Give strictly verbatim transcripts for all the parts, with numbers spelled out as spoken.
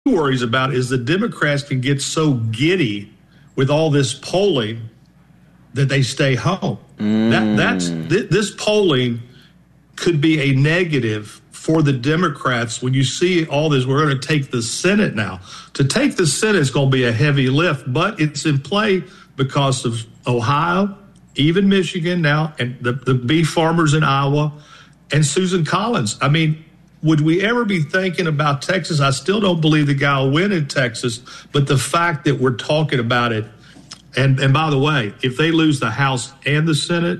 worries about is the Democrats can get so giddy with all this polling that they stay home. Mm. That that's th- this polling could be a negative for the Democrats when you see all this. We're going to take the Senate now. To take the Senate is going to be a heavy lift, but it's in play because of Ohio, even Michigan now, and the, the beef farmers in Iowa, and Susan Collins. I mean, would we ever be thinking about Texas? I still don't believe the guy will win in Texas, but the fact that we're talking about it, and, and by the way, if they lose the House and the Senate,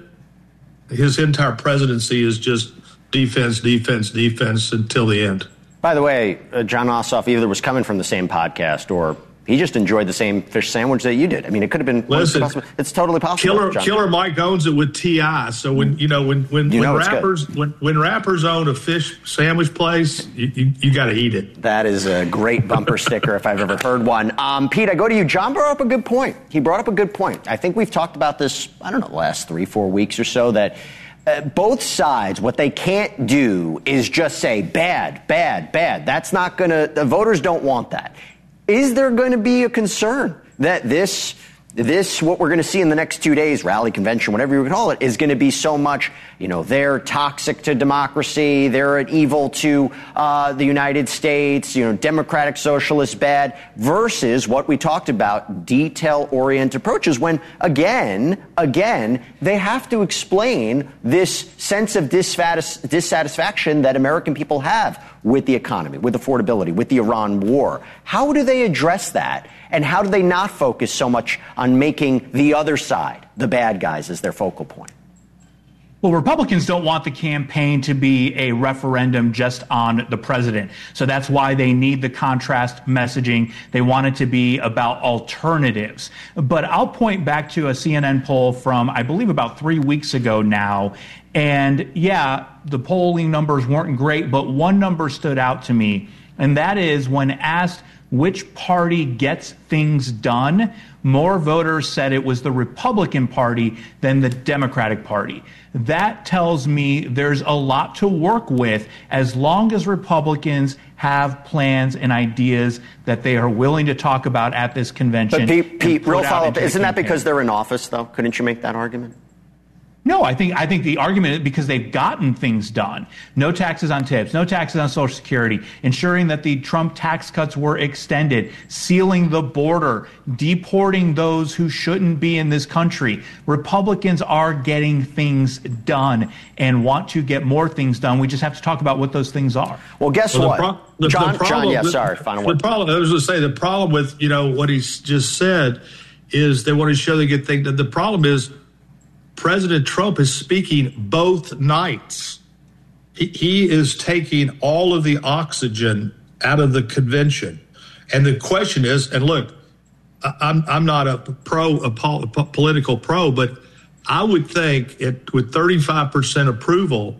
his entire presidency is just defense, defense, defense until the end. By the way, uh, Jon Ossoff either was coming from the same podcast or he just enjoyed the same fish sandwich that you did. I mean, it could have been. Listen, it's totally possible. Killer, Killer Mike owns it with T I. So when you know when when, you when know rappers when, when rappers own a fish sandwich place, you, you, you got to eat it. That is a great bumper sticker if I've ever heard one. Um, Pete, I go to you. John brought up a good point. He brought up a good point. I think we've talked about this. I don't know, the last three, four weeks or so that. Uh, both sides, what they can't do is just say bad, bad, bad. That's not going to, the voters don't want that. Is there going to be a concern that this, this, what we're going to see in the next two days, rally, convention, whatever you would call it, is going to be so much, you know, they're toxic to democracy, they're an evil to uh, the United States, you know, democratic socialist bad, versus what we talked about, detail-oriented approaches, when, again, again, they have to explain this sense of dissatis- dissatisfaction that American people have with the economy, with affordability, with the Iran war. How do they address that? And how do they not focus so much on making the other side, the bad guys, as their focal point? Well, Republicans don't want the campaign to be a referendum just on the president. So that's why they need the contrast messaging. They want it to be about alternatives. But I'll point back to a C N N poll from, I believe, about three weeks ago now. And yeah, the polling numbers weren't great, but one number stood out to me. And that is when asked which party gets things done, more voters said it was the Republican Party than the Democratic Party. That tells me there's a lot to work with as long as Republicans have plans and ideas that they are willing to talk about at this convention. But Pete, Pete real follow-up, isn't that because they're in office, though? Couldn't you make that argument? No, I think I think the argument is because they've gotten things done. No taxes on tips, no taxes on Social Security, ensuring that the Trump tax cuts were extended, sealing the border, deporting those who shouldn't be in this country. Republicans are getting things done and want to get more things done. We just have to talk about what those things are. Well, guess well, what? The pro- the, John, the problem, John, yeah, the, sorry, final the word. Problem, I was going to say, the problem with, you know, what he's just said is they want to show they get things done. The problem is, President Trump is speaking both nights. He, he is taking all of the oxygen out of the convention. And the question is, and look, I, I'm I'm not a pro, a, pol, a political pro, but I would think it, with thirty-five percent approval,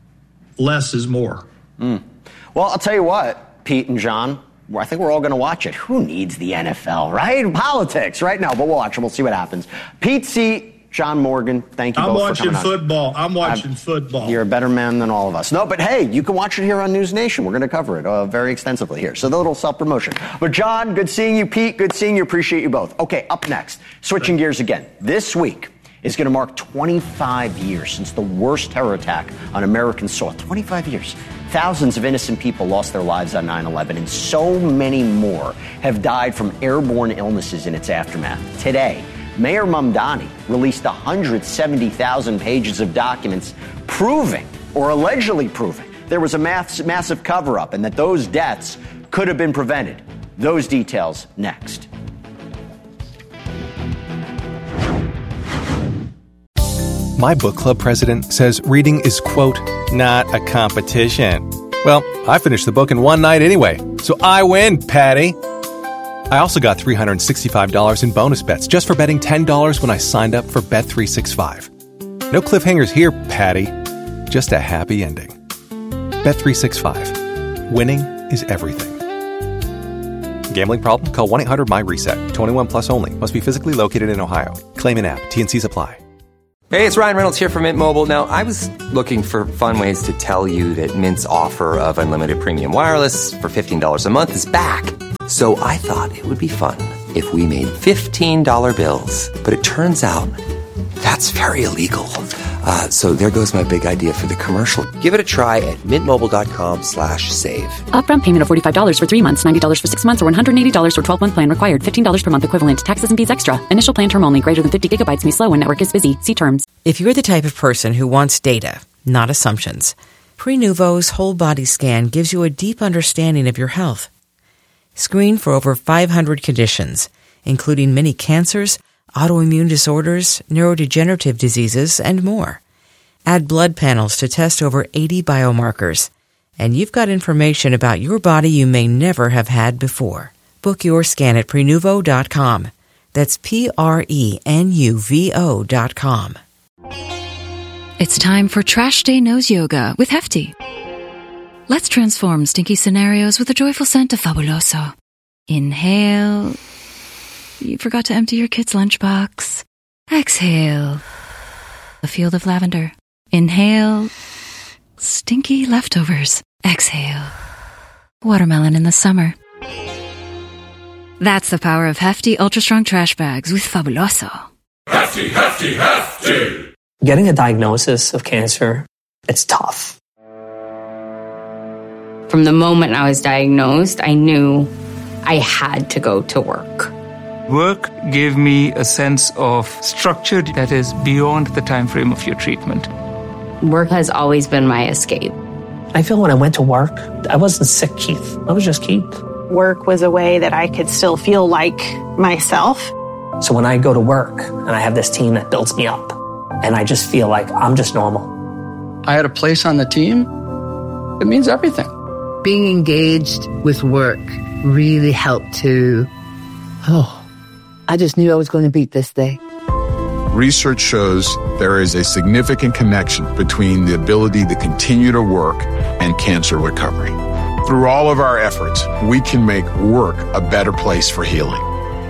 less is more. Mm. Well, I'll tell you what, Pete and John, I think we're all going to watch it. Who needs the N F L, right? Politics, right? No, but we'll watch it. We'll see what happens. Pete C., John Morgan, thank you I'm both for coming on. I'm watching football. I'm watching I'm, football. You're a better man than all of us. No, but hey, you can watch it here on News Nation. We're going to cover it uh, very extensively here. So the little self-promotion. But John, good seeing you. Pete, good seeing you. Appreciate you both. Okay, up next, switching gears again. This week is going to mark twenty-five years since the worst terror attack on American soil. twenty-five years. Thousands of innocent people lost their lives on nine eleven, and so many more have died from airborne illnesses in its aftermath. Today, Mayor Mamdani released one hundred seventy thousand pages of documents proving, or allegedly proving, there was a mass, massive cover-up and that those deaths could have been prevented. Those details next. My book club president says reading is, quote, not a competition. Well, I finished the book in one night anyway, so I win, Patty. I also got three hundred sixty-five dollars in bonus bets just for betting ten dollars when I signed up for Bet three sixty-five. No cliffhangers here, Patty. Just a happy ending. Bet three sixty-five. Winning is everything. Gambling problem? Call one eight hundred my reset. twenty-one plus only. Must be physically located in Ohio. Claim in app. T N Cs apply. Hey, it's Ryan Reynolds here from Mint Mobile. Now, I was looking for fun ways to tell you that Mint's offer of unlimited premium wireless for fifteen dollars a month is back. So I thought it would be fun if we made fifteen dollar bills. But it turns out that's very illegal. Uh, so there goes my big idea for the commercial. Give it a try at mintmobile.com slash save. Upfront payment of forty-five dollars for three months, ninety dollars for six months, or one hundred eighty dollars for twelve-month plan required. fifteen dollars per month equivalent. Taxes and fees extra. Initial plan term only. Greater than fifty gigabytes may slow when network is busy. See terms. If you're the type of person who wants data, not assumptions, Prenuvo's whole body scan gives you a deep understanding of your health. Screen for over five hundred conditions, including many cancers, autoimmune disorders, neurodegenerative diseases, and more. Add blood panels to test over eighty biomarkers, and you've got information about your body you may never have had before. Book your scan at Prenuvo dot com. That's P R E N U V O dot com. It's time for Trash Day Nose Yoga with Hefty. Let's transform stinky scenarios with a joyful scent of Fabuloso. Inhale. You forgot to empty your kid's lunchbox. Exhale. A field of lavender. Inhale. Stinky leftovers. Exhale. Watermelon in the summer. That's the power of Hefty Ultra Strong Trash Bags with Fabuloso. Hefty, Hefty, Hefty! Getting a diagnosis of cancer, it's tough. From the moment I was diagnosed, I knew I had to go to work. Work gave me a sense of structure that is beyond the time frame of your treatment. Work has always been my escape. I feel when I went to work, I wasn't sick Keith. I was just Keith. Work was a way that I could still feel like myself. So when I go to work and I have this team that builds me up, and I just feel like I'm just normal. I had a place on the team. It means everything. Being engaged with work really helped to, oh, I just knew I was going to beat this day. Research shows there is a significant connection between the ability to continue to work and cancer recovery. Through all of our efforts, we can make work a better place for healing.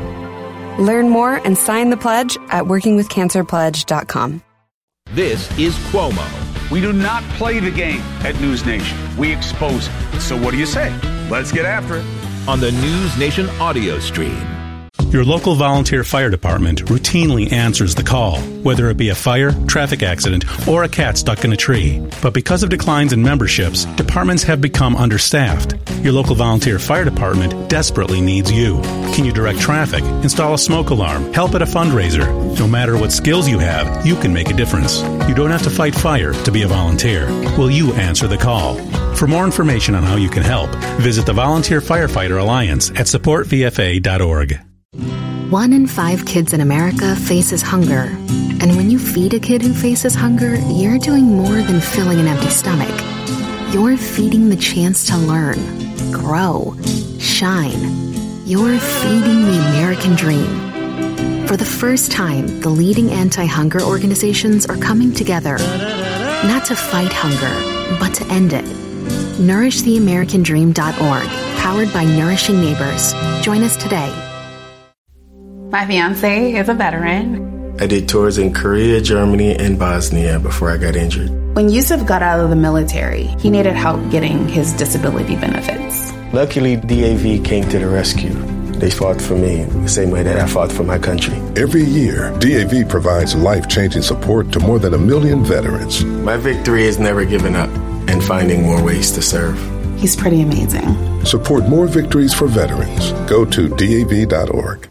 Learn more and sign the pledge at working with cancer pledge dot com. This is Cuomo. We do not play the game at News Nation. We expose it. So what do you say? Let's get after it. On the News Nation audio stream. Your local volunteer fire department routinely answers the call, whether it be a fire, traffic accident, or a cat stuck in a tree. But because of declines in memberships, departments have become understaffed. Your local volunteer fire department desperately needs you. Can you direct traffic, install a smoke alarm, help at a fundraiser? No matter what skills you have, you can make a difference. You don't have to fight fire to be a volunteer. Will you answer the call? For more information on how you can help, visit the Volunteer Firefighter Alliance at support v f a dot org. One in five kids in America faces hunger. And when you feed a kid who faces hunger, you're doing more than filling an empty stomach. You're feeding the chance to learn, grow, shine. You're feeding the American dream. For the first time, the leading anti-hunger organizations are coming together, not to fight hunger, but to end it. nourish the american dream dot org, powered by Nourishing Neighbors. Join us today. My fiance is a veteran. I did tours in Korea, Germany, and Bosnia before I got injured. When Yusuf got out of the military, he needed help getting his disability benefits. Luckily, D A V came to the rescue. They fought for me the same way that I fought for my country. Every year, D A V provides life-changing support to more than a million veterans. My victory is never giving up and finding more ways to serve. He's pretty amazing. Support more victories for veterans. Go to D A V dot org.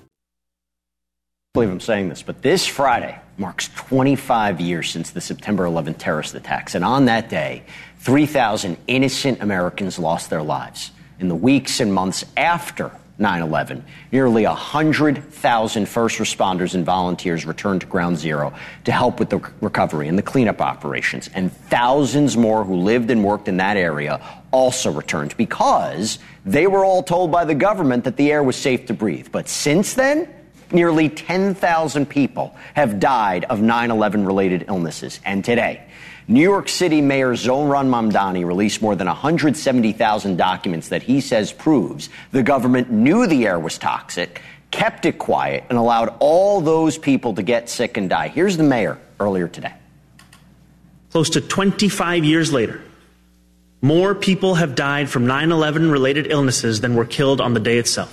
I believe I'm saying this, but this Friday marks twenty-five years since the September eleventh terrorist attacks. And on that day, three thousand innocent Americans lost their lives. In the weeks and months after nine eleven, nearly one hundred thousand first responders and volunteers returned to Ground Zero to help with the recovery and the cleanup operations. And thousands more who lived and worked in that area also returned because they were all told by the government that the air was safe to breathe. But since then, nearly ten thousand people have died of nine eleven related illnesses. And today, New York City Mayor Zohran Mamdani released more than one hundred seventy thousand documents that he says proves the government knew the air was toxic, kept it quiet, and allowed all those people to get sick and die. Here's the mayor earlier today. Close to twenty-five years later, more people have died from nine eleven related illnesses than were killed on the day itself.